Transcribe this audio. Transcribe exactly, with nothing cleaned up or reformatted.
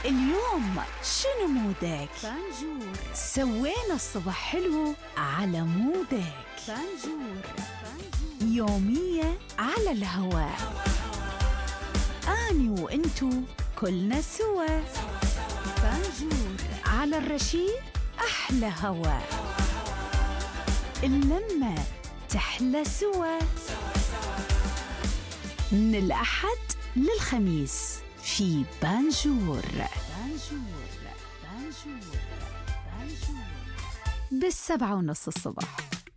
اليوم شنو مودك؟ بانجور. سوينا الصبح حلو على مودك. بانجور. يومية على الهواء، أني وإنتو كلنا سوا. بانجور على الرشيد أحلى هواء، اللمة تحلى سوا. من الأحد للخميس في بانجور. بانجور. بانجور. بانجور. بالسبعة ونص الصبح.